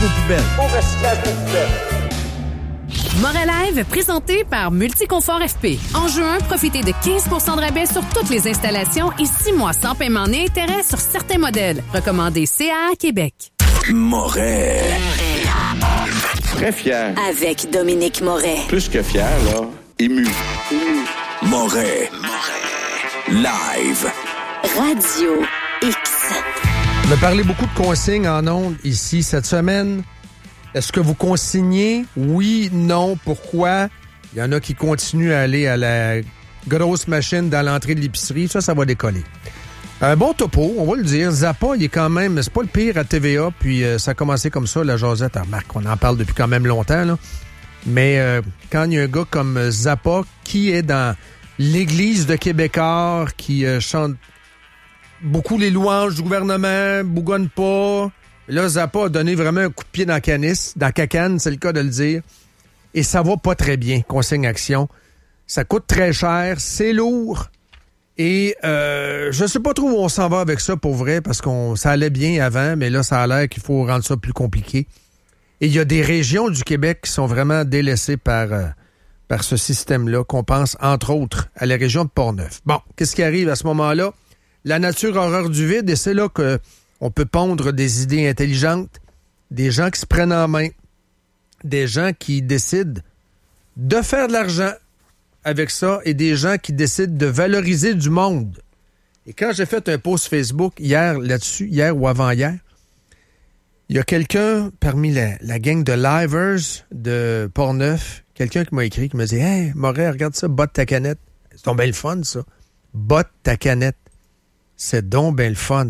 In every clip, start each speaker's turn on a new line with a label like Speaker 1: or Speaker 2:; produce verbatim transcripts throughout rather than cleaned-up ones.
Speaker 1: aux poubelles.
Speaker 2: Au recyclage des poubelles.
Speaker 3: Morelive, présenté par Multiconfort F P. En juin, profitez de quinze pour cent de rabais sur toutes les installations et six mois sans paiement ni intérêt sur certains modèles. Recommandé C A A Québec.
Speaker 4: Moret.
Speaker 5: Très fier.
Speaker 6: Avec Dominique Moret.
Speaker 5: Plus que fier, là. Ému. Ému.
Speaker 4: Moret. Live.
Speaker 6: Radio X.
Speaker 1: On a parlé beaucoup de consignes en ondes ici cette semaine. Est-ce que vous consignez? Oui, non, pourquoi? Il y en a qui continuent à aller à la grosse machine dans l'entrée de l'épicerie. Ça, ça va décoller. Un bon topo, on va le dire. Zappa, il est quand même... C'est pas le pire à T V A, puis euh, ça a commencé comme ça, la jasette. Remarque, on en parle depuis quand même longtemps, là. Mais euh, quand il y a un gars comme Zappa qui est dans l'église de Québécois, qui euh, chante beaucoup les louanges du gouvernement, bougonne pas... Là, Zappa a donné vraiment un coup de pied dans la canisse, dans la cacane, c'est le cas de le dire. Et ça va pas très bien, Consigne Action. Ça coûte très cher, c'est lourd. Et euh, je sais pas trop où on s'en va avec ça pour vrai, parce qu'on ça allait bien avant, mais là, ça a l'air qu'il faut rendre ça plus compliqué. Et il y a des régions du Québec qui sont vraiment délaissées par, euh, par ce système-là, qu'on pense, entre autres, à la région de Portneuf. Bon, qu'est-ce qui arrive à ce moment-là? La nature horreur du vide, et c'est là que on peut pondre des idées intelligentes, des gens qui se prennent en main, des gens qui décident de faire de l'argent avec ça et des gens qui décident de valoriser du monde. Et quand j'ai fait un post Facebook hier là-dessus, hier ou avant-hier, il y a quelqu'un parmi la, la gang de livers de Portneuf, quelqu'un qui m'a écrit, qui m'a dit « Hey, Moret, regarde ça, botte ta canette. » C'est donc bien le fun, ça. Botte ta canette. C'est donc bien le fun.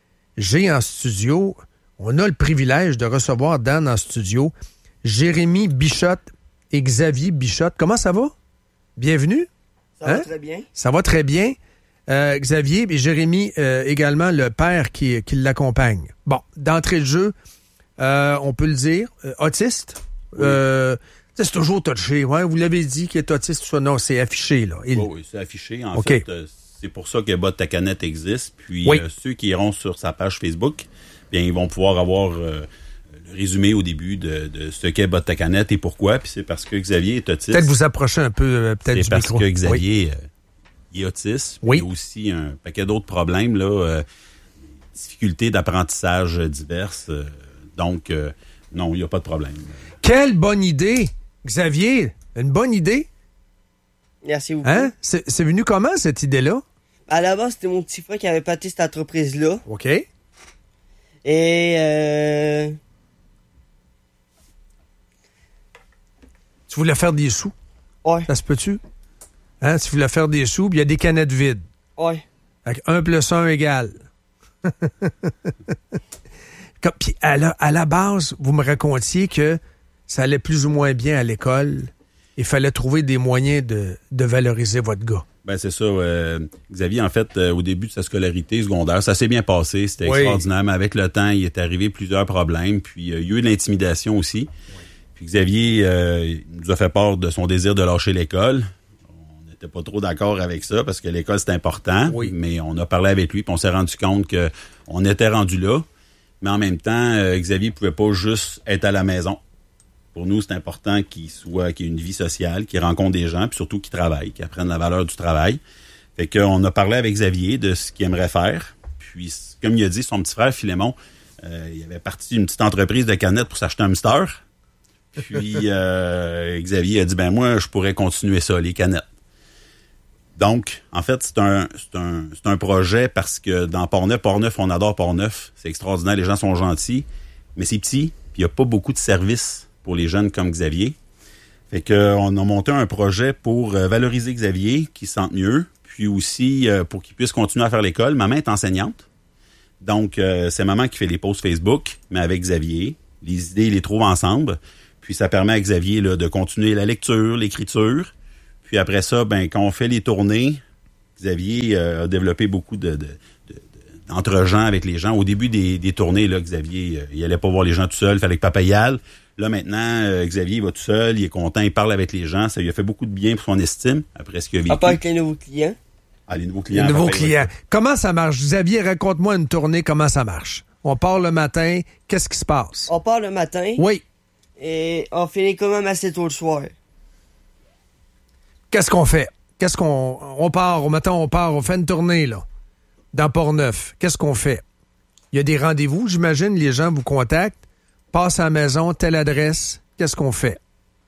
Speaker 1: J'ai en studio, on a le privilège de recevoir Dan en studio, Jérémy Bichotte et Xavier Bichotte. Comment ça va? Bienvenue.
Speaker 7: Ça
Speaker 1: hein?
Speaker 7: va très bien.
Speaker 1: Ça va très bien. Euh, Xavier et Jérémy, euh, également le père qui, qui l'accompagne. Bon, d'entrée de jeu, euh, on peut le dire, euh, autiste. Oui. Euh, c'est toujours touché. Ouais, vous l'avez dit qu'il est autiste. Soit non, c'est affiché. Là. Il...
Speaker 8: Oui, oui, c'est affiché. En
Speaker 1: okay.
Speaker 8: fait, euh, c'est pour ça que Botte ta canette existe. Puis
Speaker 1: oui.
Speaker 8: euh, ceux qui iront sur sa page Facebook, bien, ils vont pouvoir avoir euh, le résumé au début de, de ce qu'est Botte ta canette et pourquoi. Puis c'est parce que Xavier est autiste.
Speaker 1: Peut-être vous approchez un peu euh, peut-être
Speaker 8: c'est
Speaker 1: du micro.
Speaker 8: C'est parce que Xavier
Speaker 1: oui.
Speaker 8: euh, il est autiste.
Speaker 1: Oui.
Speaker 8: Il y a aussi un paquet d'autres problèmes, là, euh, difficultés d'apprentissage diverses. Euh, donc, euh, non, il n'y a pas de problème.
Speaker 1: Quelle bonne idée! Xavier, une bonne idée?
Speaker 7: Merci beaucoup.
Speaker 1: Hein? C'est, c'est venu comment, cette idée-là?
Speaker 7: À la base, c'était mon petit frère qui avait pâté cette entreprise-là.
Speaker 1: OK.
Speaker 7: Et, euh...
Speaker 1: Tu voulais faire des sous?
Speaker 7: Ouais.
Speaker 1: Ça se peut-tu? Hein? Tu voulais faire des sous, puis il y a des canettes vides.
Speaker 7: Ouais.
Speaker 1: Avec un plus un égale. Comme, puis à la, à la base, vous me racontiez que ça allait plus ou moins bien à l'école. Il fallait trouver des moyens de, de valoriser votre gars.
Speaker 8: Ben c'est ça. Euh, Xavier, en fait, euh, au début de sa scolarité secondaire, ça s'est bien passé. C'était oui. extraordinaire. Mais avec le temps, il est arrivé plusieurs problèmes. Puis euh, il y a eu de l'intimidation aussi. Oui. Puis Xavier euh, nous a fait part de son désir de lâcher l'école. On n'était pas trop d'accord avec ça parce que l'école, c'est important. Oui. Mais on a parlé avec lui puis on s'est rendu compte que on était rendu là. Mais en même temps, euh, Xavier pouvait pas juste être à la maison. Pour nous, c'est important qu'il soit, qu'il ait une vie sociale, qu'il rencontre des gens, puis surtout qu'il travaille, qu'il apprenne la valeur du travail. Fait qu'on a parlé avec Xavier de ce qu'il aimerait faire. Puis, comme il a dit, son petit frère, Philémon, euh, il avait parti d'une petite entreprise de canettes pour s'acheter un hamster. Puis, euh, Xavier a dit, ben moi, je pourrais continuer ça, les canettes. Donc, en fait, c'est un, c'est un, c'est un projet parce que dans Portneuf, Portneuf, on adore Portneuf. C'est extraordinaire, les gens sont gentils, mais c'est petit, puis il n'y a pas beaucoup de services pour les jeunes comme Xavier. Fait qu'on a monté un projet pour valoriser Xavier, qui se sente mieux, puis aussi euh, pour qu'il puisse continuer à faire l'école. Maman est enseignante. Donc, euh, c'est maman qui fait les posts Facebook, mais avec Xavier. Les idées, ils les trouvent ensemble. Puis, ça permet à Xavier là, de continuer la lecture, l'écriture. Puis après ça, ben quand on fait les tournées, Xavier euh, a développé beaucoup de... de, de d'entre-gens avec les gens. Au début des, des tournées, là, Xavier, euh, il allait pas voir les gens tout seul, il fallait que papa y aille. Là, maintenant, euh, Xavier il va tout seul, il est content, il parle avec les gens. Ça lui a fait beaucoup de bien pour son estime, après ce qu'il a vécu.
Speaker 7: À part avec les nouveaux clients.
Speaker 8: Ah, les nouveaux clients.
Speaker 1: Les nouveaux clients. Comment ça marche? Xavier, raconte-moi une tournée, comment ça marche? On part le matin. Qu'est-ce qui se passe?
Speaker 7: On part le matin.
Speaker 1: Oui.
Speaker 7: Et on finit quand même assez tôt le soir.
Speaker 1: Qu'est-ce qu'on fait? Qu'est-ce qu'on... On part, au matin, on part, on fait une tournée, là, dans Port-Neuf. Qu'est-ce qu'on fait? Il y a des rendez-vous, j'imagine, les gens vous contactent, passent à la maison, telle adresse. Qu'est-ce qu'on fait?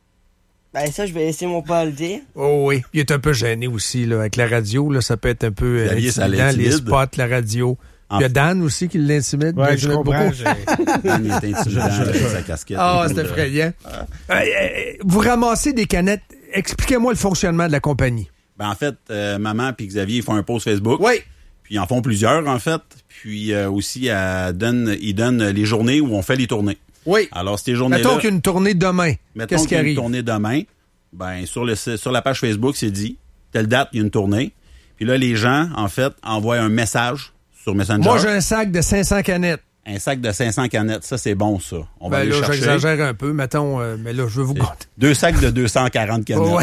Speaker 7: Ben ça, je vais laisser mon père le dire.
Speaker 1: Oh oui. Il est un peu gêné aussi, là, avec la radio, là, ça peut être un peu euh,
Speaker 8: Xavier, ça
Speaker 1: intimidant,
Speaker 8: l'intimide.
Speaker 1: les spots, la radio.
Speaker 8: En
Speaker 1: Il y a
Speaker 8: fait-
Speaker 1: Dan aussi qui l'intimide.
Speaker 2: Ouais,
Speaker 1: il
Speaker 2: je
Speaker 1: l'intimide
Speaker 2: comprends.
Speaker 1: beaucoup.
Speaker 2: j'ai-
Speaker 8: Dan, il est intimidant avec sa casquette.
Speaker 1: Ah,
Speaker 8: Et
Speaker 1: c'est
Speaker 8: tout, là.
Speaker 1: effrayant. Euh, euh, vous ramassez des canettes. Expliquez-moi le fonctionnement de la compagnie.
Speaker 8: Ben, en fait, euh, maman puis Xavier, ils font un post Facebook.
Speaker 1: Oui.
Speaker 8: Puis ils en font plusieurs, en fait. Puis euh, aussi, elle donne, ils donnent les journées où on fait les tournées.
Speaker 1: Oui.
Speaker 8: Alors, ces journées-là...
Speaker 1: Mettons qu'une tournée demain.
Speaker 8: Mettons
Speaker 1: Qu'est-ce qui
Speaker 8: qu'il y a une
Speaker 1: arrive?
Speaker 8: tournée demain. Ben, sur, le, sur la page Facebook, c'est dit, telle date, il y a une tournée. Puis là, les gens, en fait, envoient un message sur Messenger.
Speaker 1: Moi, j'ai un sac de cinq cents canettes.
Speaker 8: Un sac de cinq cents canettes, ça, c'est bon, ça. On va
Speaker 1: Ben
Speaker 8: aller
Speaker 1: là,
Speaker 8: chercher.
Speaker 1: j'exagère un peu, mettons, euh, mais là, je veux vous compter.
Speaker 8: Deux sacs de deux cent quarante canettes.
Speaker 1: Ouais.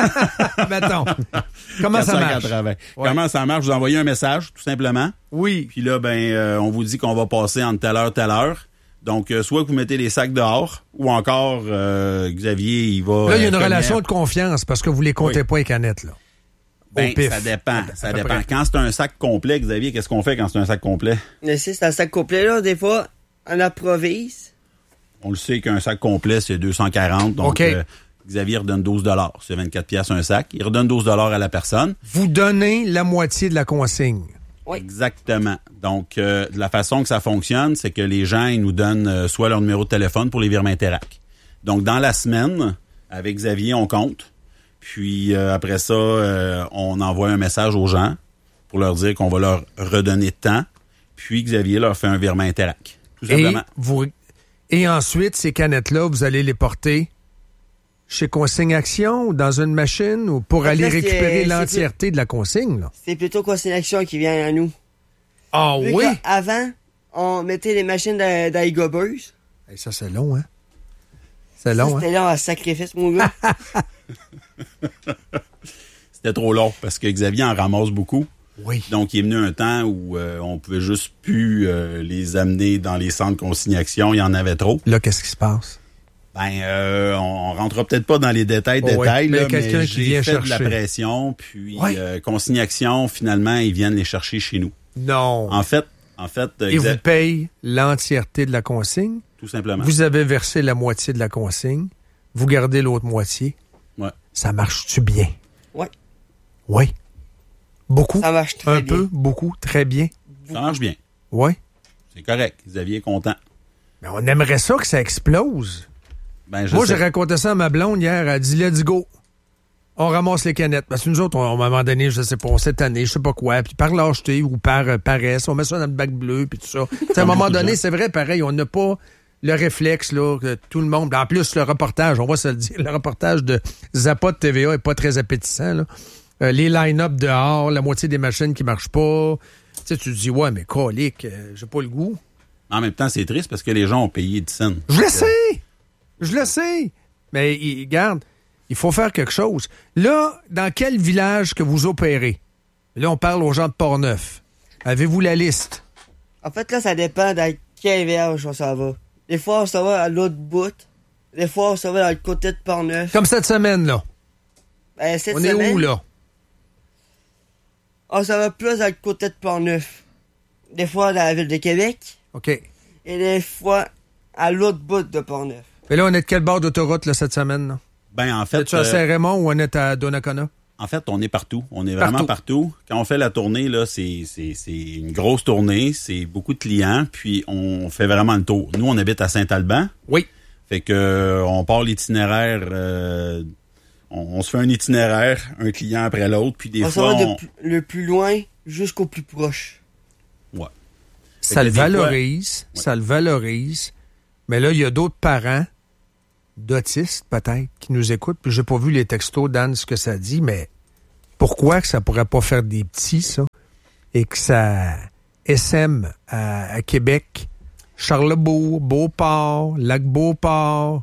Speaker 1: mettons. Comment ça marche?
Speaker 8: quatre cent quatre-vingts.
Speaker 1: Ouais.
Speaker 8: Comment ça marche? Vous envoyez un message, tout simplement.
Speaker 1: Oui.
Speaker 8: Puis là, ben, euh, on vous dit qu'on va passer entre telle heure, telle heure. Donc, euh, soit que vous mettez les sacs dehors, ou encore, euh, Xavier, il va...
Speaker 1: Là, il y a une
Speaker 8: euh,
Speaker 1: relation
Speaker 8: cogner.
Speaker 1: de confiance parce que vous les comptez
Speaker 8: Oui.
Speaker 1: pas, les canettes, là.
Speaker 8: Ben,
Speaker 1: Au pif.
Speaker 8: ça dépend, ça
Speaker 1: À peu
Speaker 8: dépend.
Speaker 1: près.
Speaker 8: Quand c'est un sac complet, Xavier, qu'est-ce qu'on fait quand c'est un sac complet?
Speaker 7: Mais si c'est un sac complet, là, des fois, on improvise.
Speaker 8: On le sait qu'un sac complet, c'est deux cent quarante. Donc,
Speaker 1: OK.
Speaker 8: euh, Xavier redonne douze dollars. C'est vingt-quatre piastres un sac. Il redonne douze dollars à la personne.
Speaker 1: Vous donnez la moitié de la consigne.
Speaker 7: Oui.
Speaker 8: Exactement. Donc, euh, de la façon que ça fonctionne, c'est que les gens, ils nous donnent euh, soit leur numéro de téléphone pour les virements Interac. Donc, dans la semaine, avec Xavier, on compte. Puis, euh, après ça, euh, on envoie un message aux gens pour leur dire qu'on va leur redonner tant. Puis, Xavier leur fait un virement Interac. Tout
Speaker 1: Et,
Speaker 8: simplement.
Speaker 1: vous, et ensuite, ces canettes-là, vous allez les porter chez Consigne Action ou dans une machine ou pour
Speaker 7: En
Speaker 1: aller
Speaker 7: fait,
Speaker 1: récupérer
Speaker 7: c'est-
Speaker 1: l'entièreté de la consigne, là.
Speaker 7: C'est plutôt Consigne Action qui vient à nous.
Speaker 1: Ah
Speaker 7: Vu
Speaker 1: oui?
Speaker 7: qu'avant, on mettait les machines dans, dans les gobeuses.
Speaker 1: Hey, ça, c'est long, hein? C'est long, hein?
Speaker 7: C'était là un sacrifice, mon gars.
Speaker 8: C'était trop long parce que Xavier en ramasse beaucoup.
Speaker 1: Oui.
Speaker 8: Donc, il est venu un temps où euh, on pouvait juste plus euh, les amener dans les centres consignation. Il y en avait trop.
Speaker 1: Là, qu'est-ce qui se passe?
Speaker 8: Ben, euh, on, on rentrera peut-être pas dans les détails,
Speaker 1: Oh,
Speaker 8: détails,
Speaker 1: ouais. Mais
Speaker 8: là,
Speaker 1: quelqu'un
Speaker 8: mais
Speaker 1: qui
Speaker 8: j'ai
Speaker 1: vient
Speaker 8: fait de la
Speaker 1: chercher.
Speaker 8: pression, puis
Speaker 1: Ouais.
Speaker 8: euh, consignation, finalement, ils viennent les chercher chez nous.
Speaker 1: Non.
Speaker 8: En fait, en fait, euh,
Speaker 1: Et vous
Speaker 8: Xa-
Speaker 1: payez l'entièreté de la consigne.
Speaker 8: tout simplement.
Speaker 1: Vous avez versé la moitié de la consigne. Vous gardez l'autre moitié.
Speaker 8: Ouais.
Speaker 1: Ça marche-tu bien?
Speaker 7: Ouais.
Speaker 1: Oui. Beaucoup?
Speaker 7: Ça marche très
Speaker 1: Un
Speaker 7: bien.
Speaker 1: peu? Beaucoup? Très bien?
Speaker 8: Ça marche bien.
Speaker 1: Oui.
Speaker 8: C'est correct. Xavier est content.
Speaker 1: Mais on aimerait ça que ça explose.
Speaker 8: Ben, je
Speaker 1: Moi,
Speaker 8: sais.
Speaker 1: j'ai raconté ça à ma blonde hier. Elle a dit, let's go. On ramasse les canettes. Parce que nous autres, on, à un moment donné, je sais pas, cette année, je sais pas quoi, puis par lâcheté ou par euh, paresse, on met ça dans le bac bleu, puis tout ça. Tu sais, à un moment donné, c'est vrai, pareil, on n'a pas le réflexe, là, que tout le monde... En plus, le reportage, on va se le dire, le reportage de Zappa de T V A est pas très appétissant, là. Euh, les line-up dehors, la moitié des machines qui marchent pas. Tu sais, tu te dis, ouais, mais colique, euh, j'ai pas le goût.
Speaker 8: En même temps, c'est triste parce que les gens ont payé dix cents.
Speaker 1: Je le sais! Je le sais! Mais, il- regarde, il faut faire quelque chose. Là, dans quel village que vous opérez? Là, on parle aux gens de Port-Neuf. Avez-vous la liste?
Speaker 7: En fait, là, ça dépend dans quel village on s'en va. Des fois, on s'en va à l'autre bout. Des fois, on s'en va dans le côté de Port-Neuf.
Speaker 1: Comme cette semaine, là.
Speaker 7: Ben, cette
Speaker 1: on
Speaker 7: semaine,
Speaker 1: est où, là?
Speaker 7: on s'en va plus dans le côté de Port-Neuf. Des fois, dans la ville de Québec.
Speaker 1: OK.
Speaker 7: Et des fois, à l'autre bout de Port-Neuf.
Speaker 1: Et là, on est de quel bord d'autoroute, là, cette semaine, là?
Speaker 8: Ben, en fait,
Speaker 1: Es-tu à
Speaker 8: euh,
Speaker 1: Saint-Raymond ou on est à Donnacona?
Speaker 8: en fait, on est partout. On est vraiment partout. Quand on fait la tournée, là, c'est, c'est, c'est une grosse tournée. C'est beaucoup de clients. Puis, on fait vraiment le tour. Nous, on habite à Saint-Alban.
Speaker 1: Oui.
Speaker 8: Fait que, euh, on part l'itinéraire, euh, on, on se fait un itinéraire, un client après l'autre. Puis, des
Speaker 7: on s'en
Speaker 8: fois,
Speaker 7: va de
Speaker 8: on...
Speaker 7: pl- le plus loin jusqu'au plus proche.
Speaker 8: Ouais.
Speaker 1: Ça
Speaker 8: que
Speaker 1: le
Speaker 8: des fois-
Speaker 1: valorise.
Speaker 8: Ouais.
Speaker 1: Ça le valorise. Mais là, il y a d'autres parents d'autistes, peut-être, qui nous écoutent. Puis j'ai pas vu les textos, Dan, ce que ça dit, mais pourquoi que ça pourrait pas faire des petits, ça? Et que ça S M à, à Québec, Charlebourg, Beauport, Lac-Beauport,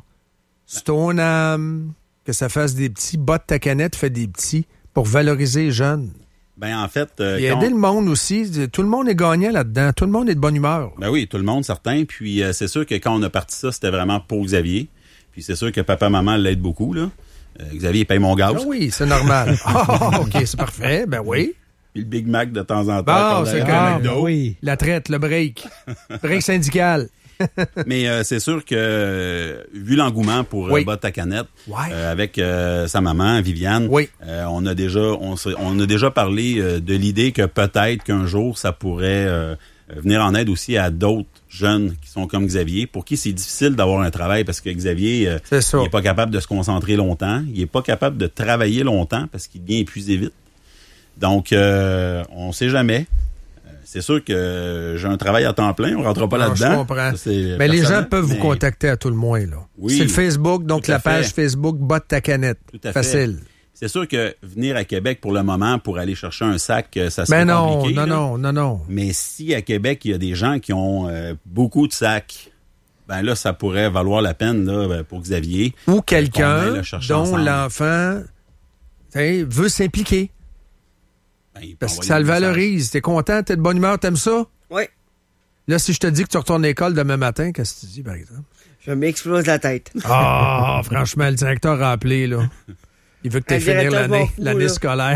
Speaker 1: Stoneham, que ça fasse des petits, botte ta canette, fait des petits, pour valoriser les jeunes.
Speaker 8: Ben en fait... Euh,
Speaker 1: Et aider
Speaker 8: on...
Speaker 1: le monde aussi. Tout le monde est gagnant là-dedans. Tout le monde est de bonne humeur.
Speaker 8: Ben oui, tout le monde, certain. Puis euh, c'est sûr que quand on a parti ça, c'était vraiment pour Xavier. Puis c'est sûr que papa-maman l'aide beaucoup, là. Euh, Xavier paye mon gaz.
Speaker 1: Ah oui, c'est normal. Ah, oh, OK, c'est parfait. Ben oui.
Speaker 8: Puis le Big Mac de temps en temps.
Speaker 1: Ah, c'est
Speaker 2: Ah,
Speaker 1: correct.
Speaker 2: ben oui.
Speaker 1: La traite, le break. Break syndical.
Speaker 8: Mais euh, c'est sûr que, euh, vu l'engouement pour
Speaker 1: Oui.
Speaker 8: euh, Botte à canette,
Speaker 1: Ouais.
Speaker 8: euh, avec euh, sa maman, Viviane,
Speaker 1: Oui.
Speaker 8: euh, on a déjà on, s'est- on a déjà parlé euh, de l'idée que peut-être qu'un jour, ça pourrait euh, venir en aide aussi à d'autres jeunes qui sont comme Xavier, pour qui c'est difficile d'avoir un travail parce que Xavier, euh,
Speaker 1: C'est ça.
Speaker 8: il est pas capable de se concentrer longtemps, il est pas capable de travailler longtemps parce qu'il devient épuisé vite. Donc, euh, on sait jamais. C'est sûr que j'ai un travail à temps plein, on rentrera pas
Speaker 1: Non,
Speaker 8: là-dedans.
Speaker 1: je comprends.
Speaker 8: Ça, c'est
Speaker 1: Mais les gens
Speaker 8: personnel,
Speaker 1: peuvent vous
Speaker 8: mais
Speaker 1: contacter à tout le moins, là.
Speaker 8: Oui.
Speaker 1: C'est le Facebook, donc
Speaker 8: Tout à
Speaker 1: la page
Speaker 8: fait.
Speaker 1: Facebook Botte ta canette.
Speaker 8: Tout à fait.
Speaker 1: Facile.
Speaker 8: C'est sûr que venir à Québec pour le moment pour aller chercher un sac, euh, ça
Speaker 1: Mais
Speaker 8: serait
Speaker 1: non,
Speaker 8: compliqué.
Speaker 1: non,
Speaker 8: là.
Speaker 1: non, non, non.
Speaker 8: Mais si à Québec, il y a des gens qui ont euh, beaucoup de sacs, ben là, ça pourrait valoir la peine là, ben, pour Xavier.
Speaker 1: Ou
Speaker 8: qu'on aille
Speaker 1: quelqu'un
Speaker 8: le chercher
Speaker 1: dont
Speaker 8: ensemble.
Speaker 1: l'enfant tu sais, veut s'impliquer.
Speaker 8: Ben, il peut
Speaker 1: Parce que
Speaker 8: envoyer
Speaker 1: ça le
Speaker 8: un message.
Speaker 1: valorise. T'es content, t'es de bonne humeur, t'aimes ça?
Speaker 7: Oui.
Speaker 1: Là, si je te dis que tu retournes à l'école demain matin, qu'est-ce que tu dis, par exemple?
Speaker 7: Je m'explose la tête.
Speaker 1: Ah, franchement, le directeur a appelé, là. Il veut que tu
Speaker 7: Un
Speaker 1: finir
Speaker 7: directeur
Speaker 1: l'année,
Speaker 7: m'en fout,
Speaker 1: l'année
Speaker 7: là.
Speaker 1: scolaire.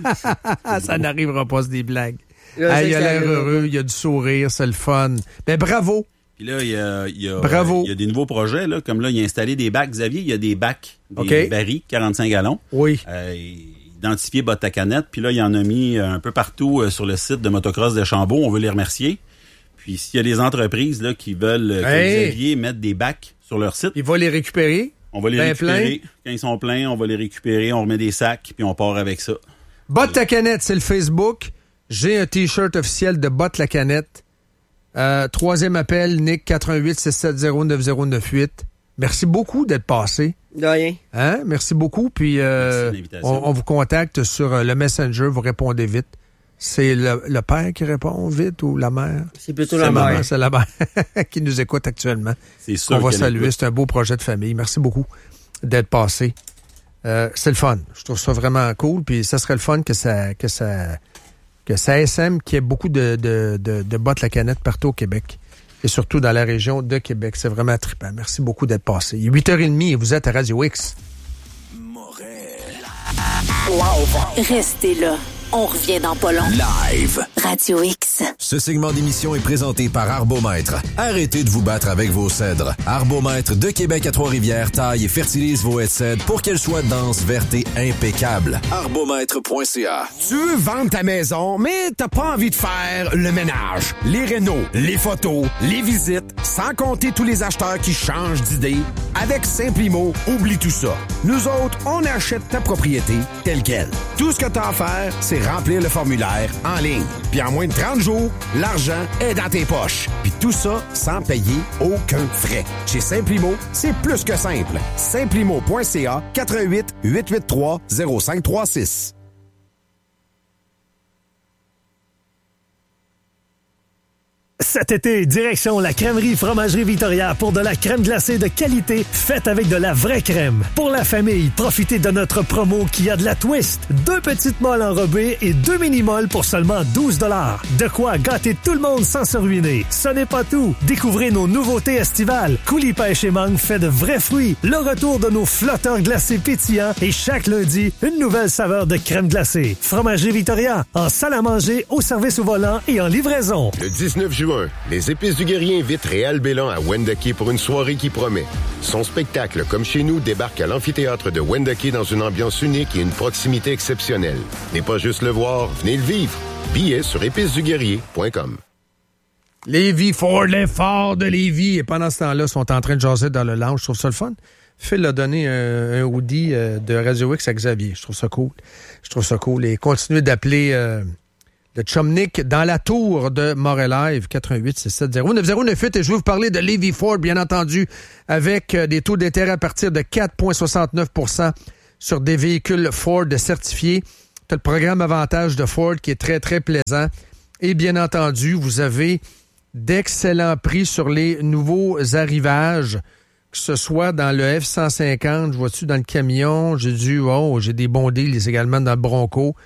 Speaker 1: Ça n'arrivera pas, c'est des blagues.
Speaker 7: Là,
Speaker 1: Ah,
Speaker 7: c'est
Speaker 1: il a
Speaker 7: que ça
Speaker 1: l'air
Speaker 7: arrivera
Speaker 1: heureux, il a du sourire, c'est le fun. Ben bravo!
Speaker 8: Puis là, il y a, il y a,
Speaker 1: Bravo.
Speaker 8: euh, il y a des nouveaux projets, là, comme là, il a installé des bacs. Xavier, il y a des bacs, des
Speaker 1: OK.
Speaker 8: barils, quarante-cinq gallons.
Speaker 1: Oui.
Speaker 8: Euh, identifié Botte à canette. Puis là, il en a mis euh, un peu partout euh, sur le site de Motocross de Chambault. On veut les remercier. Puis s'il y a des entreprises là, qui veulent euh,
Speaker 1: Hey!
Speaker 8: que Xavier mette des bacs sur leur site,
Speaker 1: Il va les récupérer.
Speaker 8: on va les
Speaker 1: ben
Speaker 8: récupérer. Quand ils sont pleins, on va les récupérer, on remet des sacs, puis on part avec ça.
Speaker 1: Botte la canette, c'est le Facebook. J'ai un T-shirt officiel de Botte la canette. Euh, troisième appel, Nick, quatre un huit, six sept zéro, neuf zéro neuf huit. Merci beaucoup d'être passé.
Speaker 7: De rien.
Speaker 1: Hein? Merci beaucoup. Puis euh,
Speaker 8: Merci de l'invitation.
Speaker 1: on, on vous contacte sur euh, le Messenger. Vous répondez vite. C'est le, le père qui répond vite ou la mère?
Speaker 7: C'est plutôt
Speaker 8: C'est
Speaker 7: la
Speaker 8: maman.
Speaker 7: mère.
Speaker 1: C'est la mère qui nous écoute actuellement.
Speaker 8: C'est sûr
Speaker 1: Qu'on va
Speaker 8: qu'elle
Speaker 1: saluer.
Speaker 8: écoute.
Speaker 1: C'est un beau projet de famille. Merci beaucoup d'être passé. Euh, c'est le fun. Je trouve ça vraiment cool. Puis ça serait le fun que ça que ça que ça S M qu'il y ait beaucoup de, de, de, de bottes la canette partout au Québec. Et surtout dans la région de Québec. C'est vraiment trippant. Merci beaucoup d'être passé. Il est huit heures trente et vous êtes à Radio X.
Speaker 6: Restez là. On revient dans pas long.
Speaker 4: Live.
Speaker 6: Radio X.
Speaker 9: Ce segment d'émission est présenté par Arbomètre. Arrêtez de vous battre avec vos cèdres. Arbomètre de Québec à Trois-Rivières taille et fertilise vos haies de cèdre pour qu'elles soient denses, vertes et impeccables. Arbomètre point c a.
Speaker 10: Tu veux vendre ta maison, mais t'as pas envie de faire le ménage, les rénaux, les photos, les visites, sans compter tous les acheteurs qui changent d'idée. Avec Simplimo, oublie tout ça. Nous autres, on achète ta propriété telle quelle. Tout ce que t'as à faire, c'est remplir le formulaire en ligne. Puis en moins de trente jours, l'argent est dans tes poches. Puis tout ça sans payer aucun frais. Chez Simplimo, c'est plus que simple. Simplimo point c a, quatre un huit, huit huit trois, zéro cinq trois six.
Speaker 2: Cet été, direction la crèmerie Fromagerie Victoria pour de la crème glacée de qualité faite avec de la vraie crème. Pour la famille, profitez de notre promo qui a de la twist. Deux petites molles enrobées et deux mini-molles pour seulement douze dollars. De quoi gâter tout le monde sans se ruiner. Ce n'est pas tout. Découvrez nos nouveautés estivales. Coulis pêche et mangue fait de vrais fruits. Le retour de nos flotteurs glacés pétillants et chaque lundi, une nouvelle saveur de crème glacée. Fromagerie Victoria, en salle à manger, au service au volant et en livraison.
Speaker 11: Le dix-neuf juin, les Épices du Guerrier invitent Réal Bélan à Wendake pour une soirée qui promet. Son spectacle, comme chez nous, débarque à l'amphithéâtre de Wendake dans une ambiance unique et une proximité exceptionnelle. N'est pas juste le voir, venez le vivre. Billets sur épices du guerrier point com.
Speaker 1: Lévis, Ford, les forts de Lévis. Et pendant ce temps-là, ils sont en train de jaser dans le lounge. Je trouve ça le fun. Phil a donné un, un hoodie euh, de Radio X à Xavier. Je trouve ça cool. Je trouve ça cool. Et continuez d'appeler euh, le Chumnick dans la tour de Montréal, quatre un huit, six sept zéro, neuf zéro neuf huit. Et je vais vous parler de Lévis Ford, bien entendu, avec euh, des taux d'intérêt à partir de quatre virgule soixante-neuf pour cent sur des véhicules Ford certifiés. Tu as le programme Avantage de Ford qui est très, très plaisant. Et bien entendu, vous avez d'excellents prix sur les nouveaux arrivages, que ce soit dans le F cent cinquante, je vois-tu dans le camion, j'ai dû, oh, j'ai des bons deals également dans le Bronco.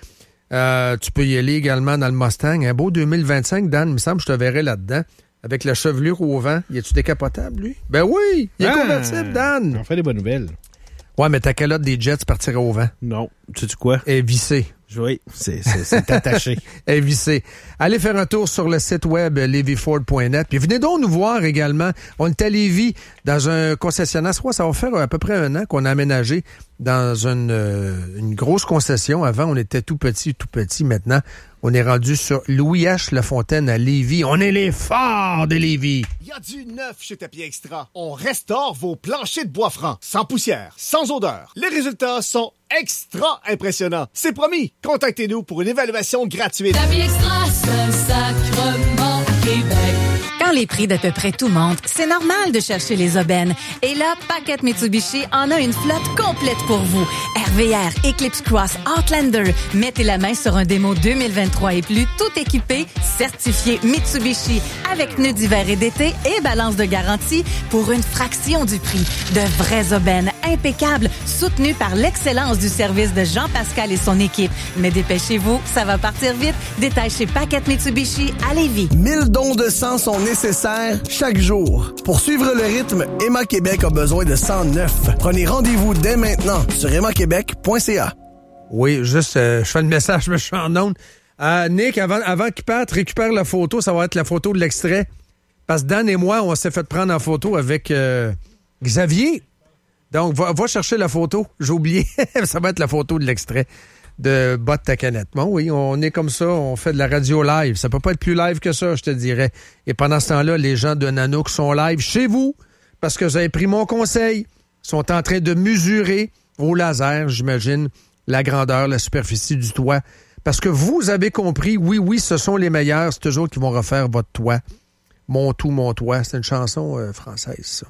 Speaker 1: Euh, tu peux y aller également dans le Mustang. Un beau deux mille vingt-cinq, Dan, il me semble que je te verrai là-dedans. Avec la chevelure au vent. Y est-tu décapotable, lui? Ben oui! Il est ah, convertible, Dan!
Speaker 12: On fait des bonnes nouvelles.
Speaker 1: Ouais, mais ta calotte des Jets partirait au vent.
Speaker 12: Non. Sais-tu quoi?
Speaker 1: Elle est vissée.
Speaker 12: Oui, c'est, c'est, c'est attaché.
Speaker 1: Elle est vissée. Allez faire un tour sur le site web lévis ford point net. Puis venez donc nous voir également. On est à Lévis dans un concessionnaire. Ça va faire à peu près un an qu'on a aménagé dans une, euh, une grosse concession. Avant, on était tout petit, tout petit. Maintenant, on est rendu sur Louis H. Lafontaine à Lévis. On est les forts de Lévis.
Speaker 13: Il y a du neuf chez Tapis Extra. On restaure vos planchers de bois francs, sans poussière, sans odeur. Les résultats sont extra impressionnants. C'est promis. Contactez-nous pour une évaluation gratuite.
Speaker 14: Tapis Extra, Saint-Sacrement, Québec. Quand les prix d'à peu près tout montent, c'est normal de chercher les aubaines. Et là, Paquette Mitsubishi en a une flotte complète pour vous. R V R, Eclipse Cross, Outlander. Mettez la main sur un démo deux mille vingt-trois et plus, tout équipé, certifié Mitsubishi, avec pneus d'hiver et d'été et balance de garantie pour une fraction du prix. De vraies aubaines impeccables, soutenues par l'excellence du service de Jean-Pascal et son équipe. Mais dépêchez-vous, ça va partir vite. Détail chez Paquette Mitsubishi à Lévis.
Speaker 15: mille dons de sang sont nécessaires chaque jour. Pour suivre le rythme, Emma Québec a besoin de sang neuf. Prenez rendez-vous dès maintenant sur emma québec point c a.
Speaker 1: Oui, juste, euh, je fais le message, je suis en onde. Euh, Nick, avant, avant qu'il parte, récupère la photo. Ça va être la photo de l'extrait. Parce que Dan et moi, on s'est fait prendre en photo avec euh, Xavier. Donc, va, va chercher la photo. J'ai oublié. Ça va être la photo de l'extrait de Botte ta canette. Bon, oui, on est comme ça. On fait de la radio live. Ça peut pas être plus live que ça, je te dirais. Et pendant ce temps-là, les gens de Nanook sont live chez vous parce que vous avez pris mon conseil. Ils sont en train de mesurer au laser, j'imagine, la grandeur, la superficie du toit. Parce que vous avez compris, oui, oui, ce sont les meilleurs. C'est eux autres qui vont refaire votre toit. Mon tout, mon toit. C'est une chanson euh, française, ça.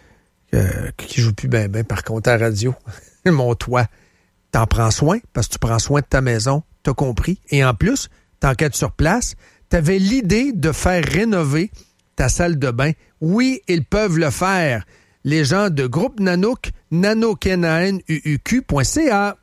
Speaker 1: Euh, qui joue plus bien, bien, par contre, à la radio. Mon toit. T'en prends soin, parce que tu prends soin de ta maison. T'as compris. Et en plus, t'enquêtes sur place. T'avais l'idée de faire rénover ta salle de bain. Oui, ils peuvent le faire. Les gens de Groupe Nanook, nanook point c a.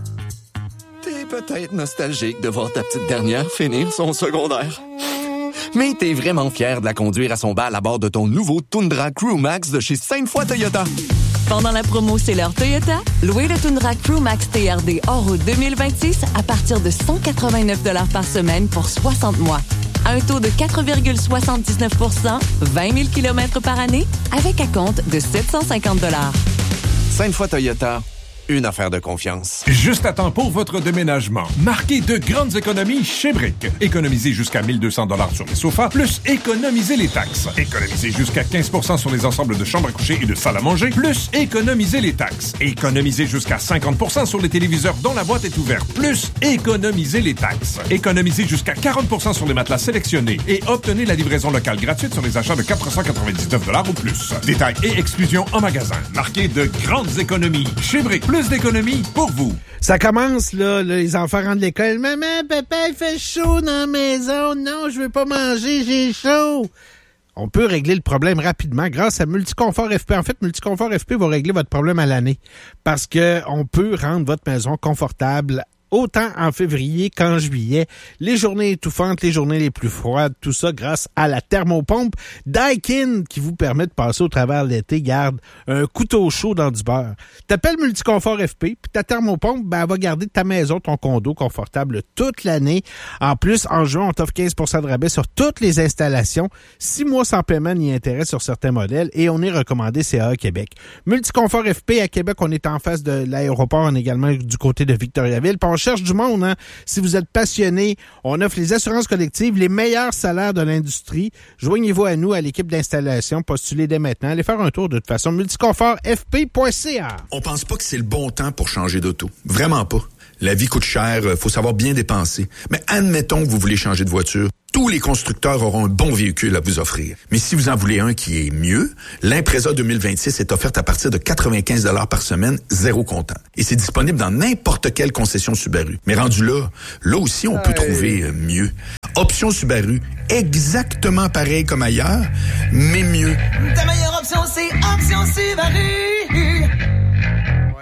Speaker 16: T'es peut-être nostalgique de voir ta petite dernière finir son secondaire. Mais t'es vraiment fier de la conduire à son bal à bord de ton nouveau Tundra Crewmax de chez Sainte-Foy Toyota.
Speaker 17: Pendant la promo C'est l'heure Toyota, louez le Tundra Crewmax T R D hors route deux mille vingt-six à partir de cent quatre-vingt-neuf dollars par semaine pour soixante mois. À un taux de quatre virgule soixante-dix-neuf pour cent, vingt mille kilomètres par année, avec acompte de sept cent cinquante dollars.
Speaker 16: Sainte-Foy Toyota. Une affaire de confiance.
Speaker 18: Juste à temps pour votre déménagement. Marquez de grandes économies chez Brick. Économisez jusqu'à mille deux cents dollars sur les sofas, plus économisez les taxes. Économisez jusqu'à quinze pour cent sur les ensembles de chambres à coucher et de salles à manger, plus économisez les taxes. Économisez jusqu'à cinquante pour cent sur les téléviseurs dont la boîte est ouverte, plus économisez les taxes. Économisez jusqu'à quarante pour cent sur les matelas sélectionnés et obtenez la livraison locale gratuite sur les achats de quatre cent quatre-vingt-dix-neuf dollars ou plus. Détails et exclusions en magasin. Marquez de grandes économies chez Brick. Plus d'économies pour vous.
Speaker 12: Ça commence, là, là, les enfants rentrent de l'école. Maman, papa, il fait chaud dans la maison. Non, je veux pas manger, j'ai chaud. On peut régler le problème rapidement grâce à Multiconfort F P. En fait, Multiconfort F P va régler votre problème à l'année parce que on peut rendre votre maison confortable autant en février qu'en juillet. Les journées étouffantes, les journées les plus froides, tout ça grâce à la thermopompe Daikin qui vous permet de passer au travers de l'été, garde un couteau chaud dans du beurre. T'appelles Multiconfort F P, puis ta thermopompe, ben, elle va garder ta maison, ton condo confortable toute l'année. En plus, en juin, on t'offre quinze pour cent de rabais sur toutes les installations, six mois sans paiement ni intérêt sur certains modèles et on est recommandé C A A Québec. Multiconfort F P à Québec, on est en face de l'aéroport, on est également du côté de Victoriaville. Puis on cherche du monde, hein. Si vous êtes passionné, on offre les assurances collectives, les meilleurs salaires de l'industrie. Joignez-vous à nous, à l'équipe d'installation. Postulez dès maintenant. Allez faire un tour de toute façon. multiconfort f p point c a.
Speaker 19: On pense pas que c'est le bon temps pour changer d'auto. Vraiment pas. La vie coûte cher, faut savoir bien dépenser. Mais admettons que vous voulez changer de voiture. Tous les constructeurs auront un bon véhicule à vous offrir. Mais si vous en voulez un qui est mieux, l'Impreza deux mille vingt-six est offerte à partir de quatre-vingt-quinze dollars par semaine, zéro comptant. Et c'est disponible dans n'importe quelle concession Subaru. Mais rendu là, là aussi, on peut trouver mieux. Option Subaru, exactement pareil comme ailleurs, mais mieux.
Speaker 14: Ta meilleure option, c'est Option Subaru.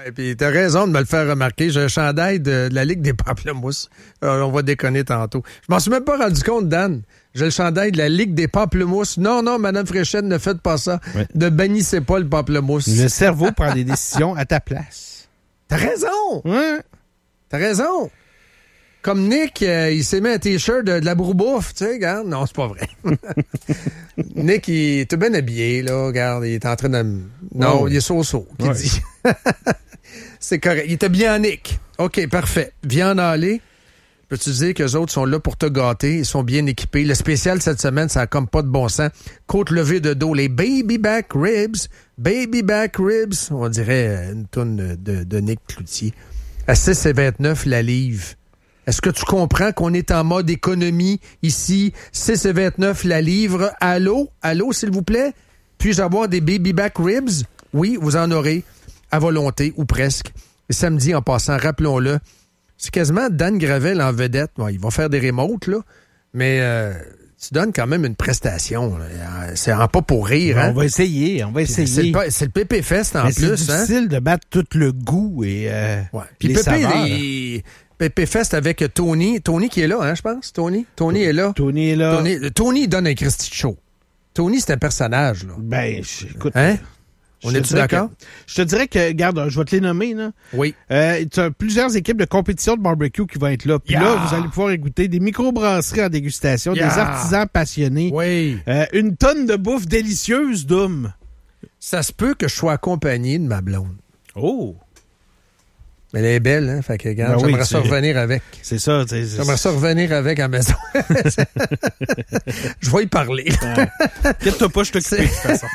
Speaker 1: Et puis, t'as raison de me le faire remarquer. J'ai un chandail de, de la Ligue des Pamplemousses. Euh, on va déconner tantôt. Je m'en suis même pas rendu compte, Dan. J'ai le chandail de la Ligue des Pamplemousses. Non, non, Mme Fréchette, ne faites pas ça. Ouais. Ne bannissez pas le pamplemousse.
Speaker 12: Le cerveau prend des décisions à ta place.
Speaker 1: T'as raison.
Speaker 12: Ouais.
Speaker 1: T'as raison. Comme Nick, euh, il s'est mis un T-shirt de, de la broubouffe, tu sais, regarde. Non, c'est pas vrai. Nick, il est tout bien habillé, là, regarde, il est en train de... Non, oh. Il est so-so, qu'il ouais. dit. C'est correct. Il était bien en Nick. OK, parfait. Viens en aller. Peux-tu dire qu'eux autres sont là pour te gâter? Ils sont bien équipés. Le spécial cette semaine, ça a comme pas de bon sens. Côte levée de dos, les baby back ribs. Baby back ribs. On dirait une toune de, de Nick Cloutier. À six vingt-neuf la livre. Est-ce que tu comprends qu'on est en mode économie ici? six vingt-neuf la livre. Allô? Allô, s'il vous plaît? Puis-je avoir des baby back ribs? Oui, vous en aurez. À volonté, ou presque. Et samedi, en passant, rappelons-le, c'est quasiment Dan Gravel en vedette. Bon, il va faire des remotes, là. Mais euh, tu donnes quand même une prestation. Là. C'est en pas pour rire. Hein?
Speaker 12: On va essayer, on va essayer.
Speaker 1: C'est le, c'est le Pépé Fest en
Speaker 12: mais
Speaker 1: plus.
Speaker 12: C'est difficile
Speaker 1: hein?
Speaker 12: de battre tout le goût et euh,
Speaker 1: ouais. Puis
Speaker 12: les
Speaker 1: Pépé,
Speaker 12: saveurs.
Speaker 1: Les... Pépé Fest avec Tony. Tony qui est là, hein, je pense. Tony. Tony est là.
Speaker 12: Tony est là.
Speaker 1: Tony, Tony donne un Christy Show. Tony, c'est un personnage, là.
Speaker 12: Ben, écoute.
Speaker 1: Hein? On est-tu d'accord?
Speaker 12: Que, je te dirais que, regarde, je vais te les nommer, là.
Speaker 1: Oui.
Speaker 12: Euh, tu as plusieurs équipes de compétition de barbecue qui vont être là. Puis yeah. là, vous allez pouvoir écouter des microbrasseries en dégustation, yeah. des artisans passionnés.
Speaker 1: Oui.
Speaker 12: Euh, une tonne de bouffe délicieuse, Doom.
Speaker 1: Ça se peut que je sois accompagné de ma blonde.
Speaker 12: Oh!
Speaker 1: Mais elle est belle, hein? Fait que, regarde, ben j'aimerais oui, ça revenir avec.
Speaker 12: C'est ça. C'est, c'est...
Speaker 1: J'aimerais ça revenir avec à la maison. Je vais y parler.
Speaker 12: Ouais. Inquiète-toi pas, je t'occupe de toute façon.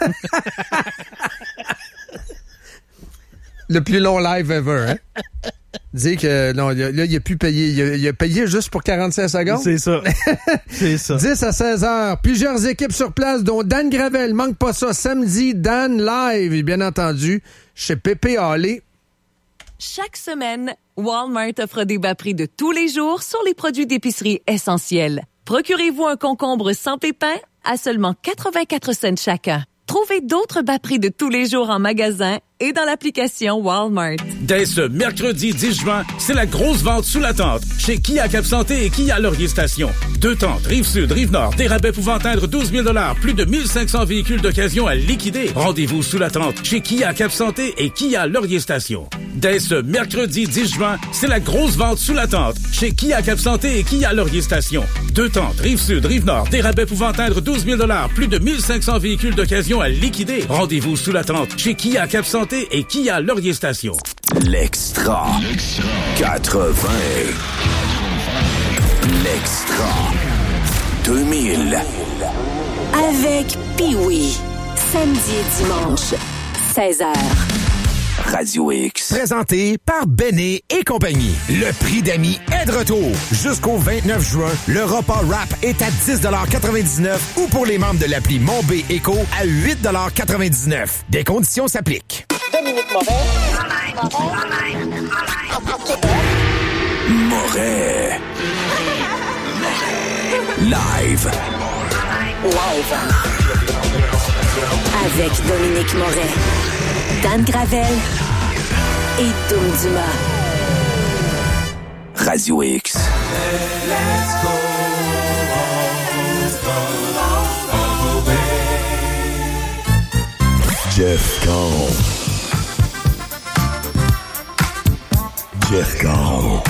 Speaker 1: Le plus long live ever, hein? Dis que, non, là, il a pu payer. Il a, il a payé juste pour quarante-cinq secondes.
Speaker 12: C'est ça. C'est ça.
Speaker 1: dix à seize heures. Plusieurs équipes sur place, dont Dan Gravel. Manque pas ça. Samedi, Dan live, et bien entendu, chez Pépé Hallé.
Speaker 17: Chaque semaine, Walmart offre des bas prix de tous les jours sur les produits d'épicerie essentiels. Procurez-vous un concombre sans pépins à seulement quatre-vingt-quatre cents chacun. Trouvez d'autres bas prix de tous les jours en magasin et dans l'application Walmart.
Speaker 20: Dès ce mercredi dix juin, c'est la grosse vente sous la tente chez Kia Cap Santé et Kia Laurier Station. Deux tentes, Rive-Sud, Rive-Nord, des rabais pouvant atteindre douze mille dollars, plus de mille cinq cents véhicules d'occasion à liquider. Rendez-vous sous la tente chez Kia Cap Santé et Kia Laurier Station. Dès ce mercredi dix juin, c'est la grosse vente sous la tente chez Kia Cap Santé et Kia Laurier Station. Deux tentes, Rive-Sud, Rive-Nord, des rabais pouvant atteindre douze mille dollars, plus de mille cinq cents véhicules d'occasion à liquider. Rendez-vous sous la tente chez Kia Cap Santé et Kia Laurier Station.
Speaker 4: L'extra. quatre-vingts. L'extra. deux mille.
Speaker 6: Avec Pee-Wee. Samedi et dimanche, seize heures.
Speaker 10: Radio X. Présenté par Béné et compagnie. Le prix d'amis est de retour. Jusqu'au vingt-neuf juin, le repas rap est à dix quatre-vingt-dix-neuf ou pour les membres de l'appli Mon B Éco à huit quatre-vingt-dix-neuf. Des conditions s'appliquent.
Speaker 4: Dominique Moret. Moret. Live.
Speaker 6: Live. Avec Dominique Moret, Dan Gravel et Doom Dumas.
Speaker 4: Radio X. Let's go. Jeff Caron. Jeff Caron.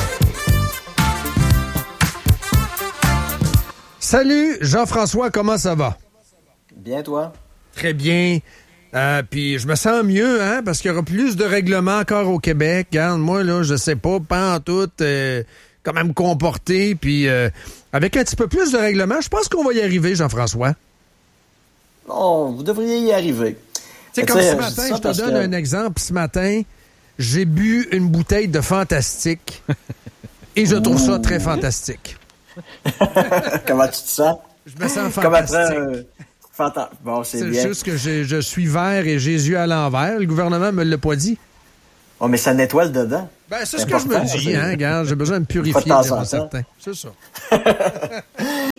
Speaker 1: Salut, Jean-François, comment ça va?
Speaker 21: Bien, toi?
Speaker 1: Très bien. Euh, puis je me sens mieux, hein, parce qu'il y aura plus de règlements encore au Québec. Regarde, moi, là, je sais pas, pas en tout, euh, comment me comporter. Puis euh, avec un petit peu plus de règlements, je pense qu'on va y arriver, Jean-François.
Speaker 21: Non, vous devriez y arriver.
Speaker 1: Tu sais, comme ce matin, je te donne que... un exemple. Ce matin, j'ai bu une bouteille de Fantastique et je trouve ça très fantastique.
Speaker 21: Comment tu te sens?
Speaker 1: Je me sens fantastique.
Speaker 21: Comme après, euh, fanta... Bon, c'est,
Speaker 1: c'est
Speaker 21: bien.
Speaker 1: juste que je, je suis vert et Jésus à l'envers. Le gouvernement me l'a pas dit.
Speaker 21: Oh, mais ça nettoie le dedans.
Speaker 1: Ben, c'est, c'est ce que je me dis, hein, regarde. J'ai besoin de me purifier, c'est certain. C'est ça.